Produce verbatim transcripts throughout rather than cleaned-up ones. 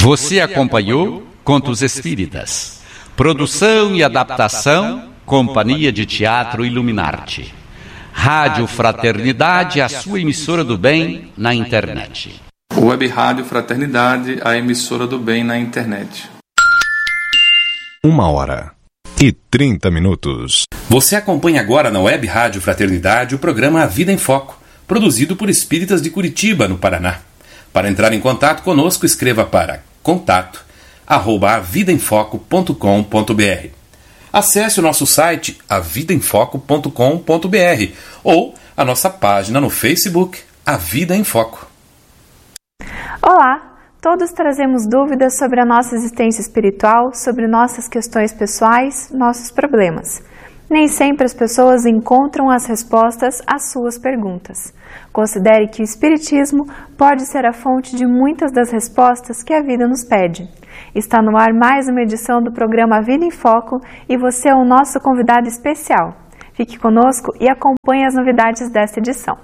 Você acompanhou Contos Espíritas. Produção e adaptação, Companhia de Teatro Iluminarte. Rádio Fraternidade, a sua emissora do bem na internet. Web Rádio Fraternidade, a emissora do bem na internet. Uma hora e trinta minutos. Você acompanha agora na Web Rádio Fraternidade o programa A Vida em Foco, produzido por espíritas de Curitiba, no Paraná. Para entrar em contato conosco, escreva para contato arroba avidaemfoco ponto com ponto br. Acesse o nosso site avidaemfoco ponto com ponto br ou a nossa página no Facebook A Vida em Foco. Olá! Todos trazemos dúvidas sobre a nossa existência espiritual, sobre nossas questões pessoais, nossos problemas. Nem sempre as pessoas encontram as respostas às suas perguntas. Considere que o Espiritismo pode ser a fonte de muitas das respostas que a vida nos pede. Está no ar mais uma edição do programa Vida em Foco e você é o nosso convidado especial. Fique conosco e acompanhe as novidades desta edição.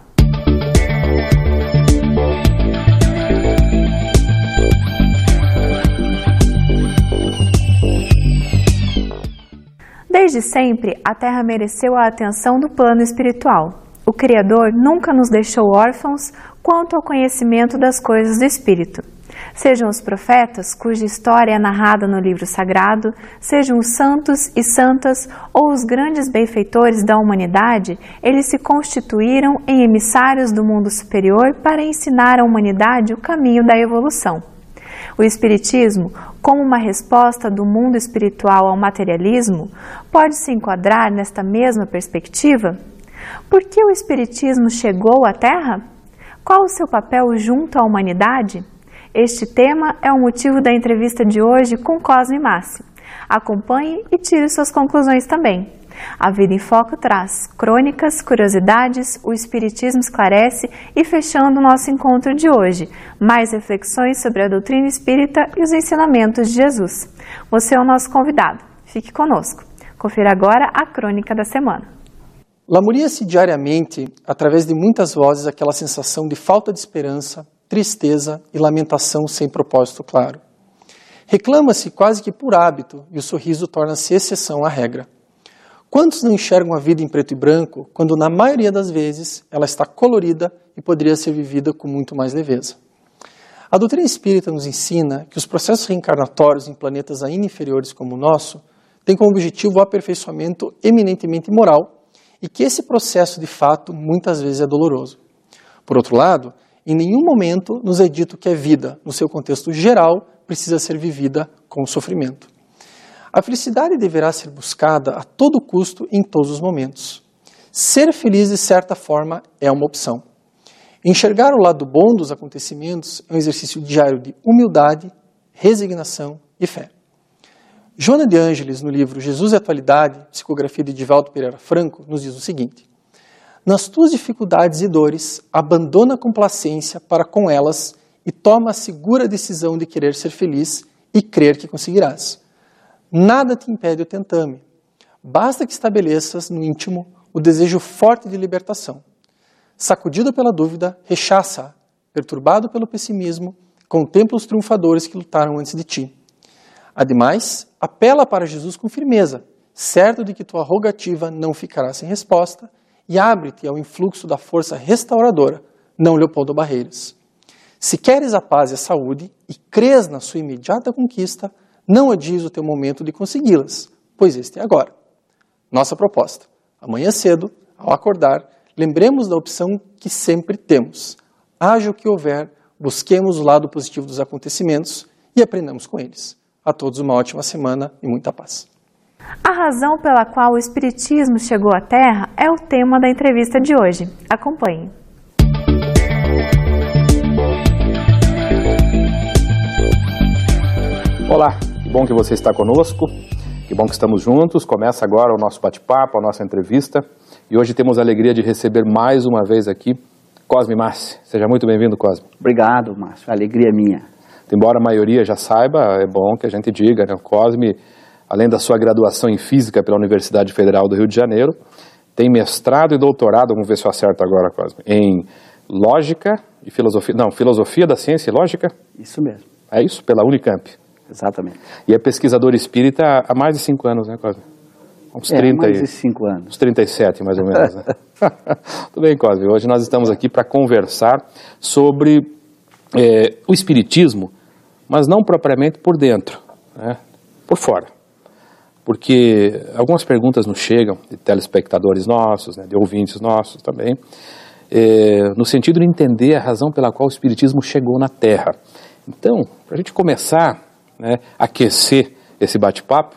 Desde sempre, a Terra mereceu a atenção do plano espiritual. O Criador nunca nos deixou órfãos quanto ao conhecimento das coisas do Espírito. Sejam os profetas, cuja história é narrada no livro sagrado, sejam os santos e santas ou os grandes benfeitores da humanidade, eles se constituíram em emissários do mundo superior para ensinar à humanidade o caminho da evolução. O Espiritismo, como uma resposta do mundo espiritual ao materialismo, pode se enquadrar nesta mesma perspectiva? Por que o Espiritismo chegou à Terra? Qual o seu papel junto à humanidade? Este tema é o motivo da entrevista de hoje com Cosme Massi. Acompanhe e tire suas conclusões também. A Vida em Foco traz crônicas, curiosidades, o Espiritismo esclarece e, fechando o nosso encontro de hoje, mais reflexões sobre a doutrina espírita e os ensinamentos de Jesus. Você é o nosso convidado. Fique conosco. Confira agora a crônica da semana. Lamuria-se diariamente, através de muitas vozes, aquela sensação de falta de esperança, tristeza e lamentação sem propósito claro. Reclama-se quase que por hábito e o sorriso torna-se exceção à regra. Quantos não enxergam a vida em preto e branco, quando na maioria das vezes ela está colorida e poderia ser vivida com muito mais leveza? A doutrina espírita nos ensina que os processos reencarnatórios em planetas ainda inferiores como o nosso têm como objetivo o aperfeiçoamento eminentemente moral e que esse processo, de fato, muitas vezes é doloroso. Por outro lado, em nenhum momento nos é dito que a vida, no seu contexto geral, precisa ser vivida com sofrimento. A felicidade deverá ser buscada a todo custo em todos os momentos. Ser feliz, de certa forma, é uma opção. Enxergar o lado bom dos acontecimentos é um exercício diário de humildade, resignação e fé. Joana de Ângeles, no livro Jesus e Atualidade, psicografia de Divaldo Pereira Franco, nos diz o seguinte: nas tuas dificuldades e dores, abandona a complacência para com elas e toma a segura decisão de querer ser feliz e crer que conseguirás. Nada te impede o tentame. Basta que estabeleças no íntimo o desejo forte de libertação. Sacudido pela dúvida, rechaça-a. Perturbado pelo pessimismo, contempla os triunfadores que lutaram antes de ti. Ademais, apela para Jesus com firmeza, certo de que tua rogativa não ficará sem resposta, e abre-te ao influxo da força restauradora, não lhe opondo barreiras. Se queres a paz e a saúde, e crês na sua imediata conquista, não adies o teu momento de consegui-las, pois este é agora. Nossa proposta: amanhã cedo, ao acordar, lembremos da opção que sempre temos. Haja o que houver, busquemos o lado positivo dos acontecimentos e aprendamos com eles. A todos uma ótima semana e muita paz. A razão pela qual o Espiritismo chegou à Terra é o tema da entrevista de hoje. Acompanhe. Olá, que bom que você está conosco, que bom que estamos juntos. Começa agora o nosso bate-papo, a nossa entrevista. E hoje temos a alegria de receber mais uma vez aqui Cosme Massi. Seja muito bem-vindo, Cosme. Obrigado, Márcio. A alegria é minha. Embora a maioria já saiba, é bom que a gente diga, né? O Cosme, além da sua graduação em Física pela Universidade Federal do Rio de Janeiro, tem mestrado e doutorado, vamos ver se eu acerto agora, Cosme, em Lógica e Filosofia, não, Filosofia da Ciência e Lógica? Isso mesmo. é isso? Pela Unicamp. Exatamente. E é pesquisador espírita há mais de cinco anos, né, Cosme? Uns é, trinta mais e... de cinco anos. Uns trinta e sete, mais ou menos, né? Tudo bem, Cosme. Hoje nós estamos aqui para conversar sobre é, o espiritismo, mas não propriamente por dentro, né? Por fora. Porque algumas perguntas nos chegam de telespectadores nossos, né, de ouvintes nossos também, é, no sentido de entender a razão pela qual o espiritismo chegou na Terra. Então, para a gente começar, né, a aquecer esse bate-papo,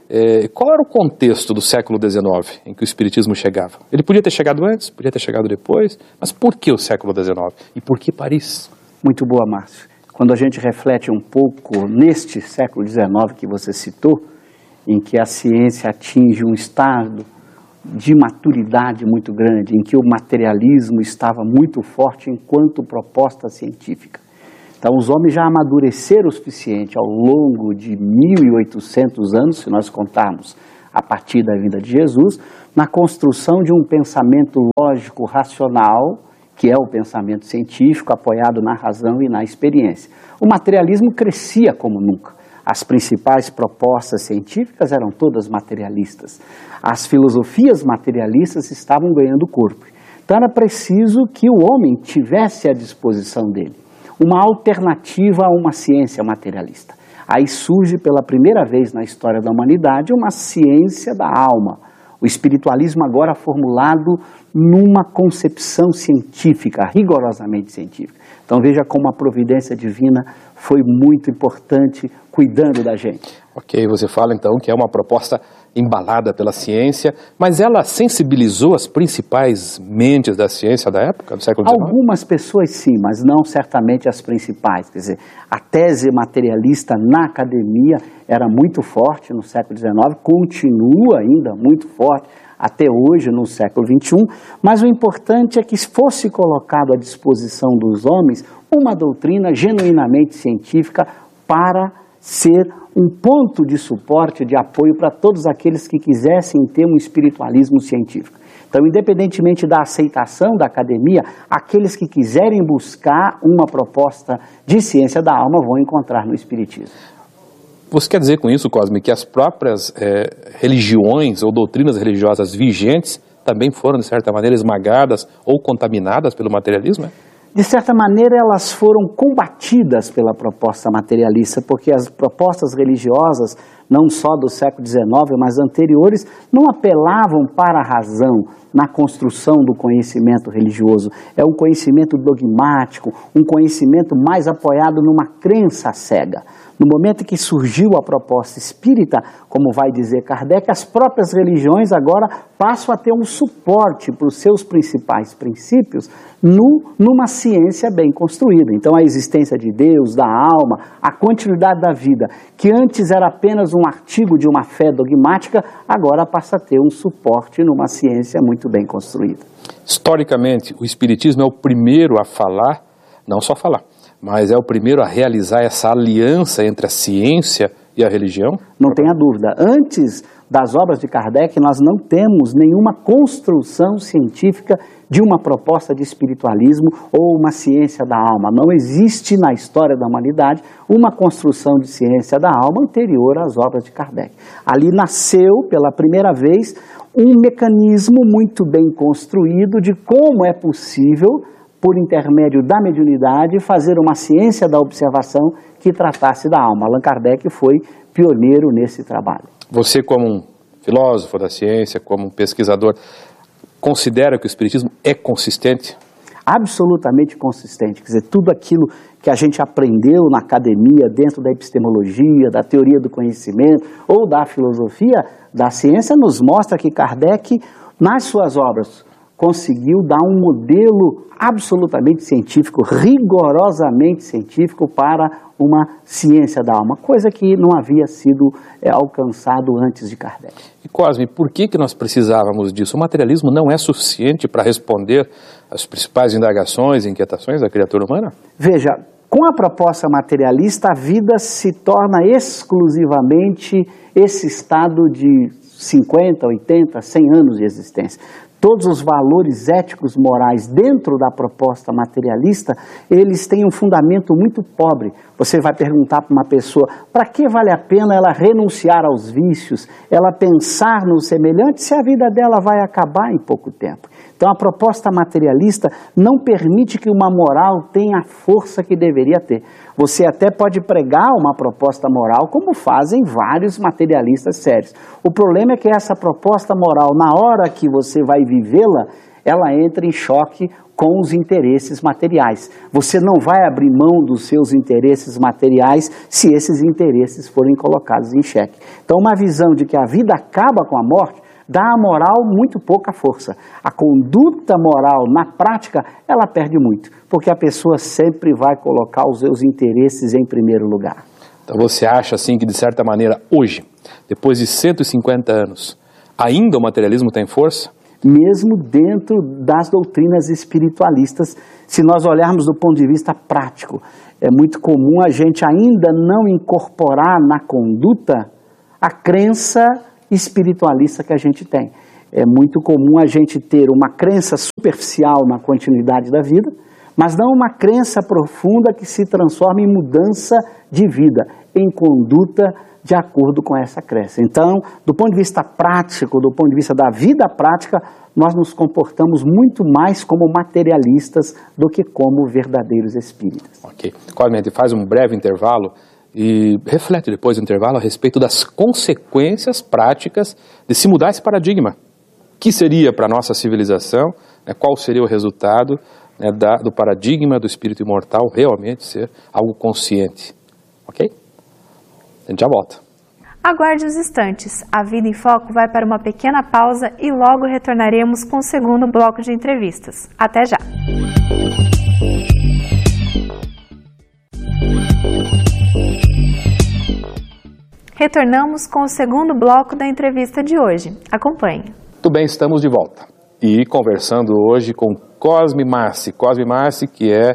é, qual era o contexto do século dezenove em que o espiritismo chegava? Ele podia ter chegado antes, podia ter chegado depois, mas por que o século dezenove? E por que Paris? Muito boa, Márcio. Quando a gente reflete um pouco neste século dezenove que você citou, em que a ciência atinge um estado de maturidade muito grande, em que o materialismo estava muito forte enquanto proposta científica. Então, os homens já amadureceram o suficiente ao longo de mil e oitocentos anos, se nós contarmos a partir da vinda de Jesus, na construção de um pensamento lógico, racional, que é o pensamento científico, apoiado na razão e na experiência. O materialismo crescia como nunca. As principais propostas científicas eram todas materialistas. As filosofias materialistas estavam ganhando corpo. Então era preciso que o homem tivesse à disposição dele uma alternativa a uma ciência materialista. Aí surge pela primeira vez na história da humanidade uma ciência da alma. O espiritualismo agora formulado numa concepção científica, rigorosamente científica. Então veja como a providência divina foi muito importante cuidando da gente. Ok, você fala então que é uma proposta embalada pela ciência, mas ela sensibilizou as principais mentes da ciência da época, do século dezenove? Algumas pessoas sim, mas não certamente as principais. Quer dizer, a tese materialista na academia era muito forte no século dezenove, continua ainda muito forte até hoje no século vinte e um, mas o importante é que fosse colocado à disposição dos homens uma doutrina genuinamente científica para ser um ponto de suporte, de apoio para todos aqueles que quisessem ter um espiritualismo científico. Então, independentemente da aceitação da academia, aqueles que quiserem buscar uma proposta de ciência da alma vão encontrar no espiritismo. Você quer dizer com isso, Cosme, que as próprias é, religiões ou doutrinas religiosas vigentes também foram, de certa maneira, esmagadas ou contaminadas pelo materialismo? É? De certa maneira, elas foram combatidas pela proposta materialista, porque as propostas religiosas, não só do século dezenove, mas anteriores, não apelavam para a razão na construção do conhecimento religioso. É um conhecimento dogmático, um conhecimento mais apoiado numa crença cega. No momento em que surgiu a proposta espírita, como vai dizer Kardec, as próprias religiões agora passam a ter um suporte para os seus principais princípios no, numa ciência bem construída. Então a existência de Deus, da alma, a continuidade da vida, que antes era apenas um artigo de uma fé dogmática, agora passa a ter um suporte numa ciência muito bem construída. Historicamente, o espiritismo é o primeiro a falar, não só falar, mas é o primeiro a realizar essa aliança entre a ciência e a religião? Não tenha dúvida. Antes das obras de Kardec, nós não temos nenhuma construção científica de uma proposta de espiritualismo ou uma ciência da alma. Não existe na história da humanidade uma construção de ciência da alma anterior às obras de Kardec. Ali nasceu, pela primeira vez, um mecanismo muito bem construído de como é possível, por intermédio da mediunidade, fazer uma ciência da observação que tratasse da alma. Allan Kardec foi pioneiro nesse trabalho. Você, como um filósofo da ciência, como um pesquisador, considera que o espiritismo é consistente? Absolutamente consistente. Quer dizer, tudo aquilo que a gente aprendeu na academia, dentro da epistemologia, da teoria do conhecimento ou da filosofia da ciência, nos mostra que Kardec, nas suas obras, conseguiu dar um modelo absolutamente científico, rigorosamente científico para uma ciência da alma, coisa que não havia sido é, alcançado antes de Kardec. E Cosme, por que que nós precisávamos disso? O materialismo não é suficiente para responder às principais indagações e inquietações da criatura humana? Veja, com a proposta materialista, a vida se torna exclusivamente esse estado de cinquenta, oitenta, cem anos de existência. todos os valores éticos morais dentro da proposta materialista, eles têm um fundamento muito pobre. Você vai perguntar para uma pessoa, para que vale a pena ela renunciar aos vícios, ela pensar no semelhante, se a vida dela vai acabar em pouco tempo? Então a proposta materialista não permite que uma moral tenha a força que deveria ter. Você até pode pregar uma proposta moral, como fazem vários materialistas sérios. O problema é que essa proposta moral, na hora que você vai vivê-la, ela entra em choque com os interesses materiais. Você não vai abrir mão dos seus interesses materiais se esses interesses forem colocados em xeque. Então uma visão de que a vida acaba com a morte dá à moral muito pouca força. A conduta moral, na prática, ela perde muito, porque a pessoa sempre vai colocar os seus interesses em primeiro lugar. Então você acha assim que, de certa maneira, hoje, depois de cento e cinquenta anos, ainda o materialismo tem força? Mesmo dentro das doutrinas espiritualistas, se nós olharmos do ponto de vista prático, é muito comum a gente ainda não incorporar na conduta a crença espiritualista que a gente tem. É muito comum a gente ter uma crença superficial na continuidade da vida, mas não uma crença profunda que se transforma em mudança de vida, em conduta de acordo com essa crença. Então, do ponto de vista prático, do ponto de vista da vida prática, nós nos comportamos muito mais como materialistas do que como verdadeiros espíritas. Ok. Cosme, a gente faz um breve intervalo e reflete depois do intervalo a respeito das consequências práticas de se mudar esse paradigma. O que seria para a nossa civilização, né, qual seria o resultado, né, da, do paradigma do espírito imortal realmente ser algo consciente. Ok? A gente já volta. Aguarde uns instantes. A Vida em Foco vai para uma pequena pausa e logo retornaremos com o segundo bloco de entrevistas. Até já! Retornamos com o segundo bloco da entrevista de hoje. Acompanhe. Muito bem, estamos de volta. E conversando hoje com Cosme Massi. Cosme Massi, que é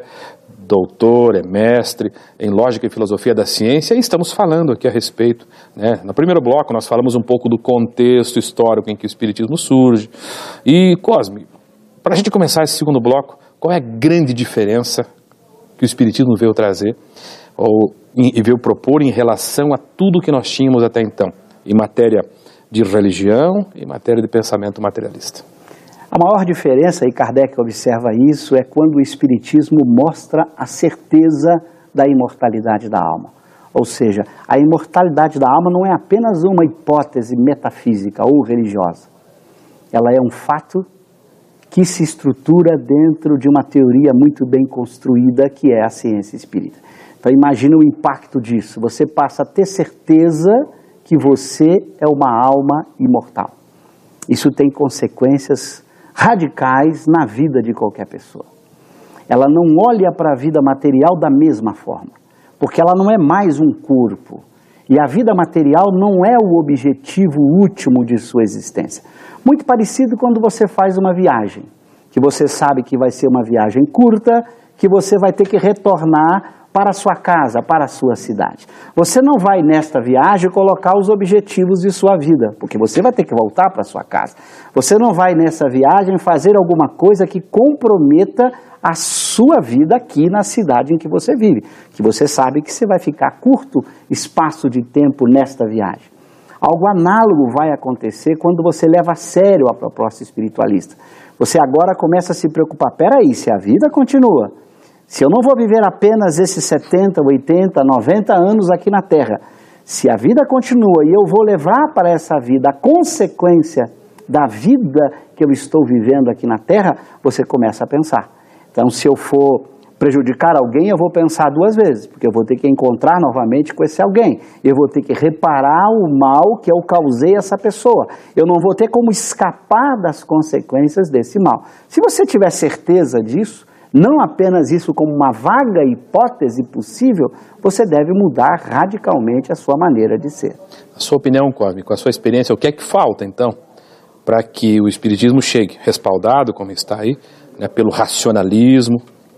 doutor, é mestre em Lógica e Filosofia da Ciência, e estamos falando aqui a respeito, né? No primeiro bloco nós falamos um pouco do contexto histórico em que o Espiritismo surge. E, Cosme, para a gente começar esse segundo bloco, qual é a grande diferença que o Espiritismo veio trazer ou, e veio propor em relação a tudo que nós tínhamos até então, em matéria de religião e em matéria de pensamento materialista? A maior diferença, e Kardec observa isso, é quando o Espiritismo mostra a certeza da imortalidade da alma. Ou seja, a imortalidade da alma não é apenas uma hipótese metafísica ou religiosa. Ela é um fato que se estrutura dentro de uma teoria muito bem construída, que é a ciência espírita. Então imagine o impacto disso. Você passa a ter certeza que você é uma alma imortal. Isso tem consequências radicais na vida de qualquer pessoa. Ela não olha para a vida material da mesma forma, porque ela não é mais um corpo. E a vida material não é o objetivo último de sua existência. Muito parecido quando você faz uma viagem, que você sabe que vai ser uma viagem curta, que você vai ter que retornar para a sua casa, para a sua cidade. Você não vai nesta viagem colocar os objetivos de sua vida, porque você vai ter que voltar para a sua casa. Você não vai nessa viagem fazer alguma coisa que comprometa a sua vida aqui na cidade em que você vive, que você sabe que você vai ficar curto espaço de tempo nesta viagem. Algo análogo vai acontecer quando você leva a sério a proposta espiritualista. Você agora começa a se preocupar, peraí, se a vida continua, se eu não vou viver apenas esses setenta, oitenta, noventa anos aqui na Terra, se a vida continua e eu vou levar para essa vida a consequência da vida que eu estou vivendo aqui na Terra, você começa a pensar. Então, se eu for prejudicar alguém, eu vou pensar duas vezes, porque eu vou ter que encontrar novamente com esse alguém. Eu vou ter que reparar o mal que eu causei a essa pessoa. Eu não vou ter como escapar das consequências desse mal. Se você tiver certeza disso, não apenas isso como uma vaga hipótese possível, você deve mudar radicalmente a sua maneira de ser. A sua opinião, Cosme, com a sua experiência, o que é que falta, então, para que o Espiritismo chegue, respaldado, como está aí, né, pelo racionalismo,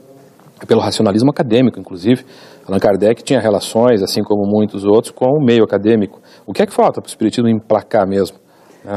pelo racionalismo acadêmico, inclusive. Allan Kardec tinha relações, assim como muitos outros, com o meio acadêmico. O que é que falta para o Espiritismo emplacar mesmo, né?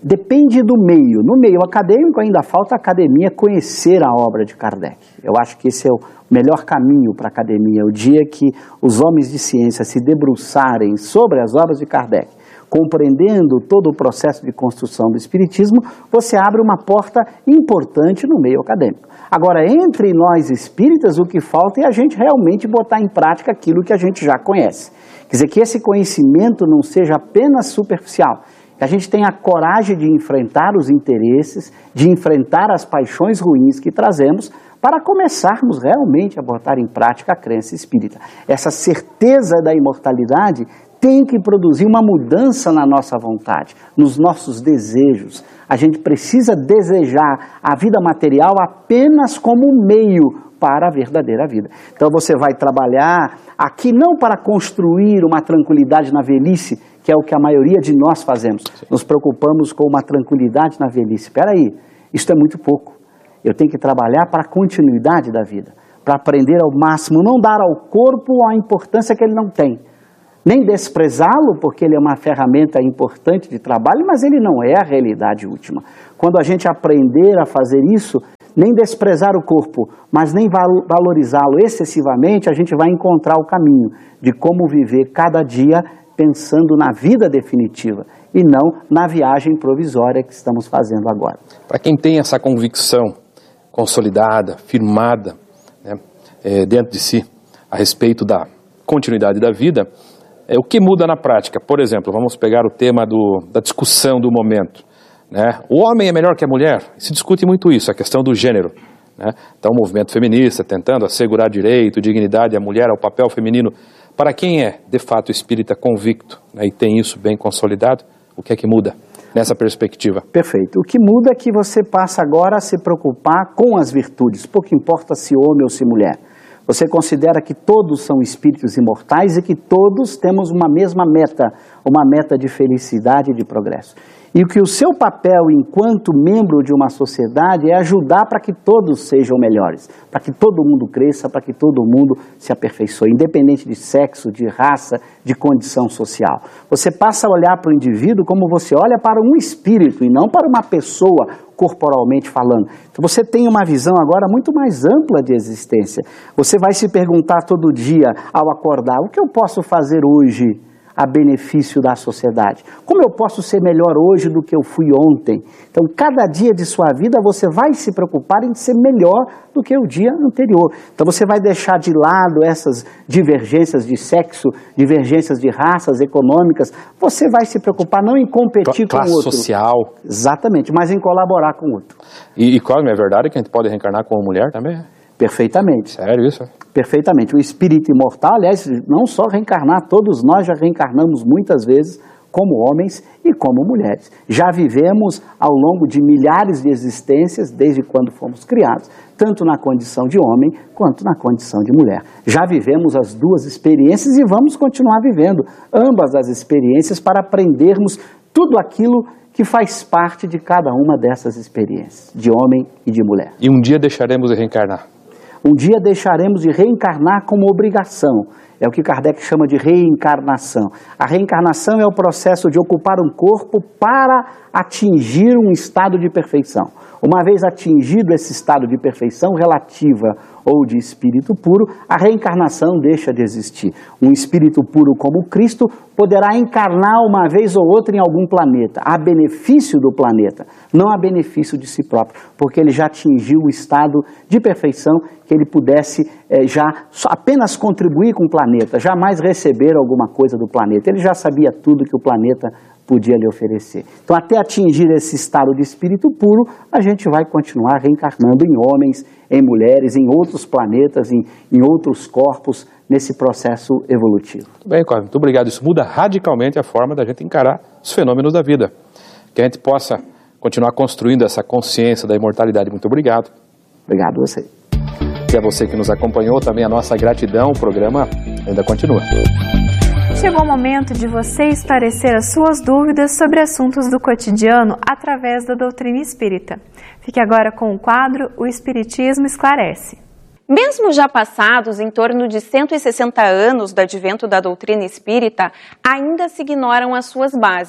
Depende do meio. No meio acadêmico ainda falta a academia conhecer a obra de Kardec. Eu acho que esse é o melhor caminho para a academia. O dia que os homens de ciência se debruçarem sobre as obras de Kardec, compreendendo todo o processo de construção do Espiritismo, você abre uma porta importante no meio acadêmico. Agora, entre nós espíritas, o que falta é a gente realmente botar em prática aquilo que a gente já conhece. Quer dizer, que esse conhecimento não seja apenas superficial, que a gente tenha a coragem de enfrentar os interesses, de enfrentar as paixões ruins que trazemos, para começarmos realmente a botar em prática a crença espírita. Essa certeza da imortalidade tem que produzir uma mudança na nossa vontade, nos nossos desejos. A gente precisa desejar a vida material apenas como um meio para a verdadeira vida. Então você vai trabalhar aqui não para construir uma tranquilidade na velhice, que é o que a maioria de nós fazemos. Nos preocupamos com uma tranquilidade na velhice. Espera aí, isso é muito pouco. Eu tenho que trabalhar para a continuidade da vida, para aprender ao máximo, não dar ao corpo a importância que ele não tem, nem desprezá-lo, porque ele é uma ferramenta importante de trabalho, mas ele não é a realidade última. Quando a gente aprender a fazer isso, nem desprezar o corpo, mas nem valorizá-lo excessivamente, a gente vai encontrar o caminho de como viver cada dia pensando na vida definitiva e não na viagem provisória que estamos fazendo agora. Para quem tem essa convicção consolidada, firmada, né, é, dentro de si, a respeito da continuidade da vida, é, o que muda na prática? Por exemplo, vamos pegar o tema do, da discussão do momento. Né? O homem é melhor que a mulher? Se discute muito isso, a questão do gênero. Né? Então o movimento feminista tentando assegurar direito, dignidade à mulher, ao papel feminino. Para quem é, de fato, espírita convicto, né, e tem isso bem consolidado, o que é que muda nessa perspectiva? Perfeito. O que muda é que você passa agora a se preocupar com as virtudes, pouco importa se homem ou se mulher. Você considera que todos são espíritos imortais e que todos temos uma mesma meta, uma meta de felicidade e de progresso. E que o seu papel enquanto membro de uma sociedade é ajudar para que todos sejam melhores, para que todo mundo cresça, para que todo mundo se aperfeiçoe, independente de sexo, de raça, de condição social. Você passa a olhar para o indivíduo como você olha para um espírito e não para uma pessoa corporalmente falando. Então você tem uma visão agora muito mais ampla de existência. Você vai se perguntar todo dia ao acordar, o que eu posso fazer hoje a benefício da sociedade? Como eu posso ser melhor hoje do que eu fui ontem? Então, cada dia de sua vida você vai se preocupar em ser melhor do que o dia anterior. Então, você vai deixar de lado essas divergências de sexo, divergências de raças econômicas. Você vai se preocupar não em competir com o outro. Classe social. Exatamente, mas em colaborar com o outro. E, e qual é a verdade que a gente pode reencarnar com uma mulher também? Perfeitamente. Sério isso? Perfeitamente. O espírito imortal, aliás, não só reencarnar, todos nós já reencarnamos muitas vezes como homens e como mulheres. Já vivemos ao longo de milhares de existências, desde quando fomos criados, tanto na condição de homem quanto na condição de mulher. Já vivemos as duas experiências e vamos continuar vivendo ambas as experiências para aprendermos tudo aquilo que faz parte de cada uma dessas experiências, de homem e de mulher. E um dia deixaremos de reencarnar? Um dia deixaremos de reencarnar como obrigação. É o que Kardec chama de reencarnação. A reencarnação é o processo de ocupar um corpo para atingir um estado de perfeição. Uma vez atingido esse estado de perfeição relativa ou de espírito puro, a reencarnação deixa de existir. Um espírito puro como Cristo poderá encarnar uma vez ou outra em algum planeta, a benefício do planeta, não a benefício de si próprio, porque ele já atingiu o estado de perfeição que ele pudesse eh, já apenas contribuir com o planeta, jamais receber alguma coisa do planeta. Ele já sabia tudo que o planeta podia lhe oferecer. Então, até atingir esse estado de espírito puro, a gente vai continuar reencarnando em homens, em mulheres, em outros planetas, em, em outros corpos, nesse processo evolutivo. Muito bem, Cosme, muito obrigado. Isso muda radicalmente a forma da gente encarar os fenômenos da vida. Que a gente possa continuar construindo essa consciência da imortalidade. Muito obrigado. Obrigado a você. E a você que nos acompanhou, também a nossa gratidão. O programa ainda continua. Chegou o momento de você esclarecer as suas dúvidas sobre assuntos do cotidiano através da doutrina espírita. Fique agora com o quadro O Espiritismo Esclarece. Mesmo já passados em torno de cento e sessenta anos do advento da doutrina espírita, ainda se ignoram as suas bases.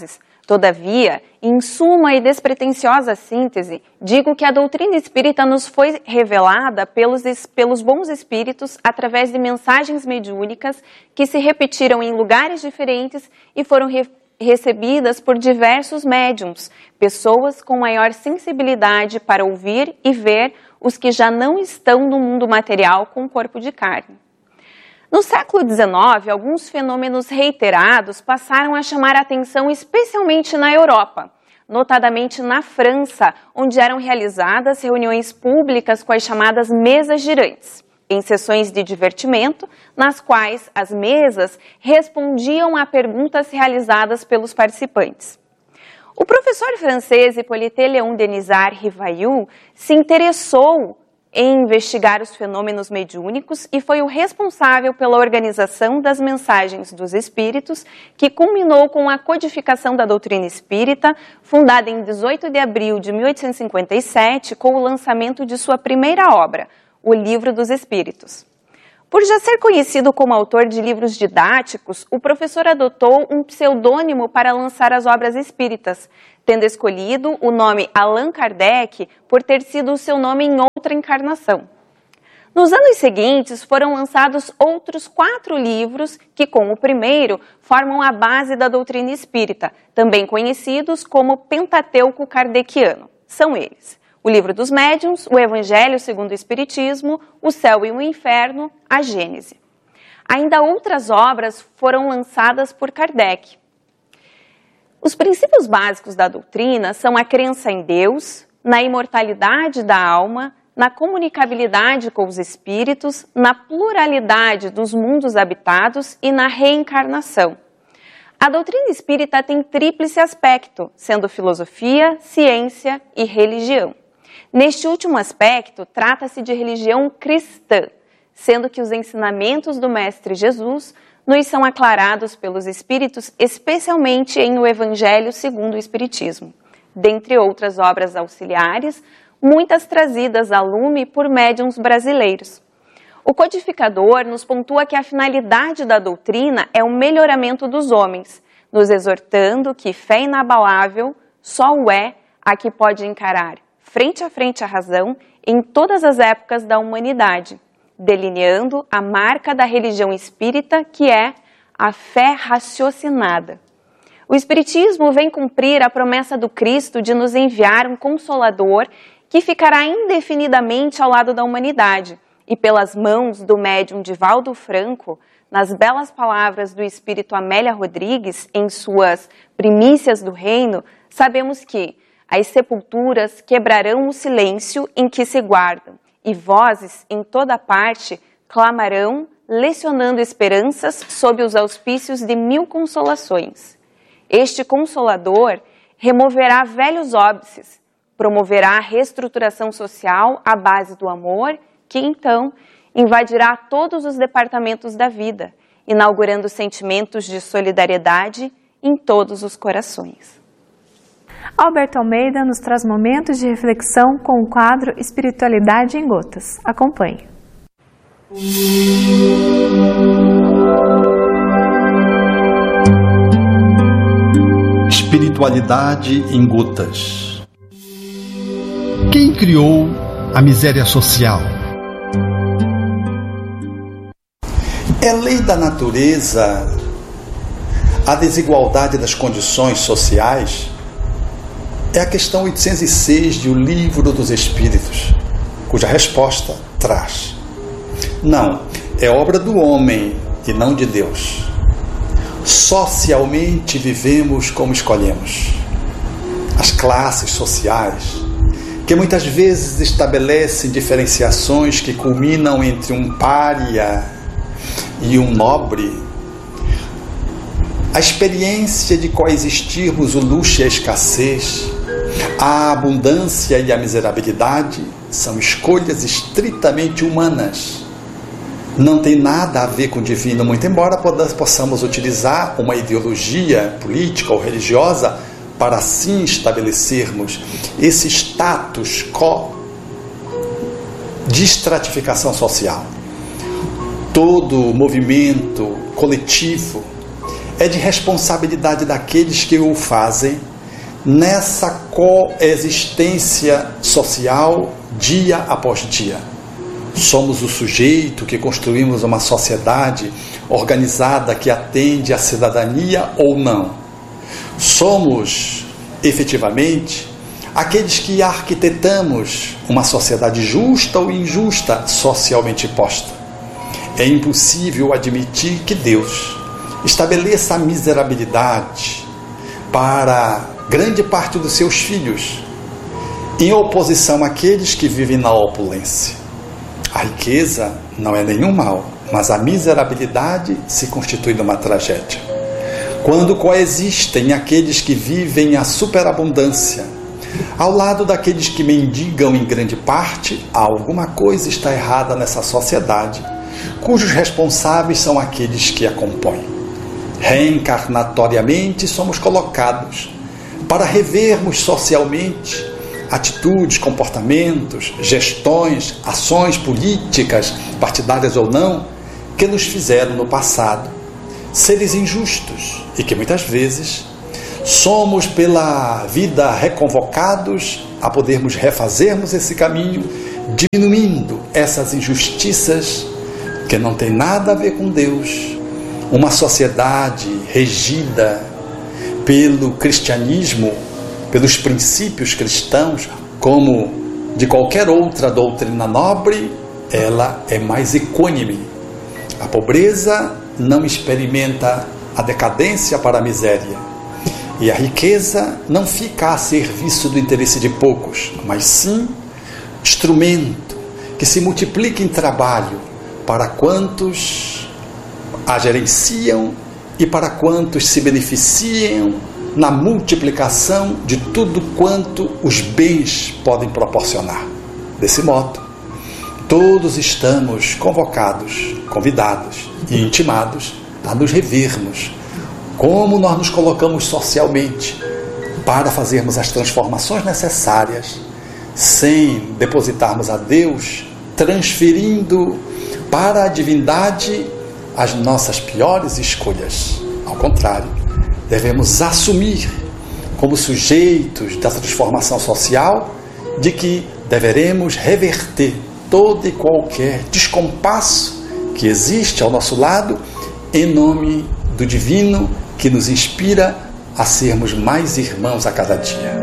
Todavia, em suma e despretensiosa síntese, digo que a doutrina espírita nos foi revelada pelos, pelos bons espíritos através de mensagens mediúnicas que se repetiram em lugares diferentes e foram re, recebidas por diversos médiums, pessoas com maior sensibilidade para ouvir e ver os que já não estão no mundo material com corpo de carne. No século dezenove, alguns fenômenos reiterados passaram a chamar a atenção especialmente na Europa, notadamente na França, onde eram realizadas reuniões públicas com as chamadas mesas girantes, em sessões de divertimento, nas quais as mesas respondiam a perguntas realizadas pelos participantes. O professor francês Hippolyte Léon Denisard Rivail se interessou em investigar os fenômenos mediúnicos e foi o responsável pela organização das mensagens dos espíritos, que culminou com a codificação da doutrina espírita, fundada em dezoito de abril de mil oitocentos e cinquenta e sete, com o lançamento de sua primeira obra, o Livro dos Espíritos. Por já ser conhecido como autor de livros didáticos, o professor adotou um pseudônimo para lançar as obras espíritas, tendo escolhido o nome Allan Kardec por ter sido o seu nome em outra encarnação. Nos anos seguintes, foram lançados outros quatro livros que, com o primeiro, formam a base da doutrina espírita, também conhecidos como Pentateuco Kardeciano. São eles: o Livro dos Médiuns, o Evangelho segundo o Espiritismo, o Céu e o Inferno, a Gênese. Ainda outras obras foram lançadas por Kardec. Os princípios básicos da doutrina são a crença em Deus, na imortalidade da alma, na comunicabilidade com os espíritos, na pluralidade dos mundos habitados e na reencarnação. A doutrina espírita tem tríplice aspecto, sendo filosofia, ciência e religião. Neste último aspecto, trata-se de religião cristã, sendo que os ensinamentos do Mestre Jesus nos são aclarados pelos Espíritos, especialmente em O Evangelho segundo o Espiritismo, dentre outras obras auxiliares, muitas trazidas a lume por médiuns brasileiros. O codificador nos pontua que a finalidade da doutrina é o melhoramento dos homens, nos exortando que fé inabalável só o é a que pode encarar frente a frente a razão em todas as épocas da humanidade, delineando a marca da religião espírita, que é a fé raciocinada. O Espiritismo vem cumprir a promessa do Cristo de nos enviar um Consolador que ficará indefinidamente ao lado da humanidade, e pelas mãos do médium Divaldo Franco, nas belas palavras do Espírito Amélia Rodrigues, em suas Primícias do Reino, sabemos que as sepulturas quebrarão o silêncio em que se guardam, e vozes em toda parte clamarão, lecionando esperanças sob os auspícios de mil consolações. Este Consolador removerá velhos óbices, promoverá a reestruturação social à base do amor, que então invadirá todos os departamentos da vida, inaugurando sentimentos de solidariedade em todos os corações. Alberto Almeida nos traz momentos de reflexão com o quadro Espiritualidade em Gotas. Acompanhe. Espiritualidade em Gotas. Quem criou a miséria social? É lei da natureza a desigualdade das condições sociais? É a questão oitocentos e seis de O Livro dos Espíritos, cuja resposta traz: não, é obra do homem e não de Deus. Socialmente vivemos como escolhemos. As classes sociais, que muitas vezes estabelecem diferenciações que culminam entre um pária e um nobre, a experiência de coexistirmos o luxo e a escassez, a abundância e a miserabilidade são escolhas estritamente humanas. Não tem nada a ver com o divino, muito embora possamos utilizar uma ideologia política ou religiosa para assim estabelecermos esse status quo de estratificação social. Todo movimento coletivo é de responsabilidade daqueles que o fazem nessa coexistência social dia após dia. Somos o sujeito que construímos uma sociedade organizada que atende à cidadania ou não. Somos, efetivamente, aqueles que arquitetamos uma sociedade justa ou injusta socialmente posta. É impossível admitir que Deus estabeleça a miserabilidade para grande parte dos seus filhos, em oposição àqueles que vivem na opulência. A riqueza não é nenhum mal, mas a miserabilidade se constitui numa tragédia. Quando coexistem aqueles que vivem a superabundância, ao lado daqueles que mendigam em grande parte, alguma coisa está errada nessa sociedade, cujos responsáveis são aqueles que a compõem. Reencarnatoriamente somos colocados para revermos socialmente atitudes, comportamentos, gestões, ações políticas, partidárias ou não, que nos fizeram no passado seres injustos e que muitas vezes somos pela vida reconvocados a podermos refazermos esse caminho, diminuindo essas injustiças que não tem nada a ver com Deus. Uma sociedade regida pelo cristianismo, pelos princípios cristãos, como de qualquer outra doutrina nobre, ela é mais equânime. A pobreza não experimenta a decadência para a miséria, e a riqueza não fica a serviço do interesse de poucos, mas sim instrumento que se multiplica em trabalho para quantos a gerenciam e para quantos se beneficiam na multiplicação de tudo quanto os bens podem proporcionar. Desse modo, todos estamos convocados, convidados e intimados a nos revermos como nós nos colocamos socialmente para fazermos as transformações necessárias sem depositarmos a Deus, transferindo para a divindade as nossas piores escolhas. Ao contrário, devemos assumir como sujeitos da transformação social de que deveremos reverter todo e qualquer descompasso que existe ao nosso lado em nome do divino que nos inspira a sermos mais irmãos a cada dia.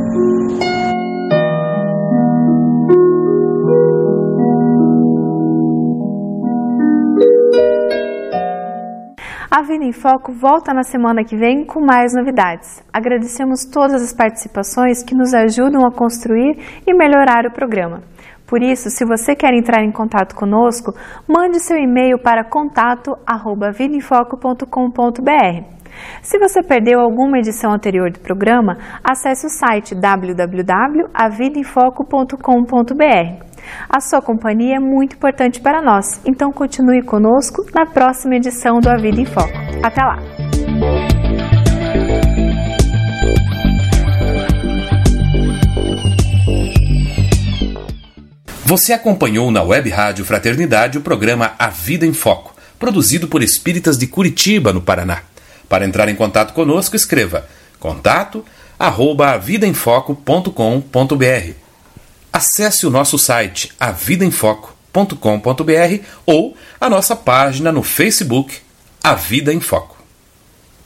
A Vida em Foco volta na semana que vem com mais novidades. Agradecemos todas as participações que nos ajudam a construir e melhorar o programa. Por isso, se você quer entrar em contato conosco, mande seu e-mail para contato arroba vida em foco ponto com ponto b r. Se você perdeu alguma edição anterior do programa, acesse o site w w w ponto a vida em foco ponto com ponto b r. A sua companhia é muito importante para nós, então continue conosco na próxima edição do A Vida em Foco. Até lá! Você acompanhou na Web Rádio Fraternidade o programa A Vida em Foco, produzido por espíritas de Curitiba, no Paraná. Para entrar em contato conosco, escreva contato arroba a vida em foco ponto com ponto b r. Acesse o nosso site a vida em foco ponto com ponto b r ou a nossa página no Facebook A Vida em Foco.